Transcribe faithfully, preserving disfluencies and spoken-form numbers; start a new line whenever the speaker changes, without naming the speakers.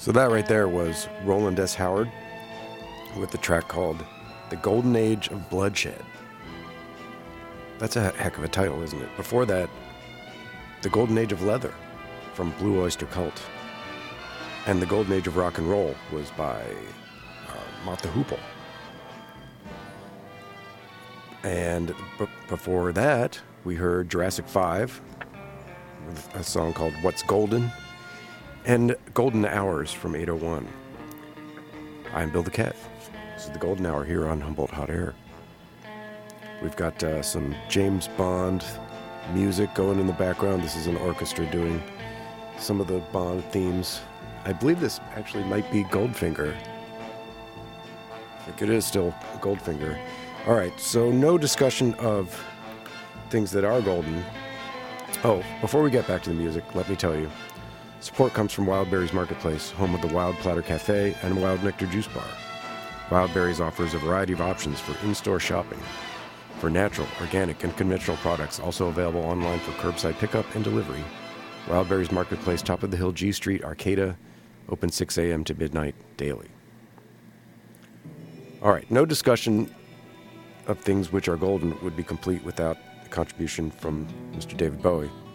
So that right there was Roland S. Howard with the track called The Golden Age of Bloodshed. That's a heck of a title, isn't it? Before that, The Golden Age of Leather from Blue Oyster Cult. And The Golden Age of Rock and Roll was by uh, Mott the Hoople. And b- before that, we heard Jurassic five with a song called What's Golden, and Golden Hours from eight oh one. I'm Bill the Cat. This is the Golden Hour here on Humboldt Hot Air. We've got uh, some James Bond music going in the background. This is an orchestra doing some of the Bond themes. I believe this actually might be Goldfinger. I think it is still Goldfinger. All right, so no discussion of things that are golden. Oh, before we get back to the music, let me tell you, support comes from Wild Berries Marketplace, home of the Wild Platter Cafe and Wild Nectar Juice Bar. Wild Berries offers a variety of options for in-store shopping for natural, organic, and conventional products, also available online for curbside pickup and delivery. Wild Berries Marketplace, top of the hill, G Street, Arcata, open six a.m. to midnight daily. All right, no discussion of things which are golden would be complete without a contribution from Mister David Bowie.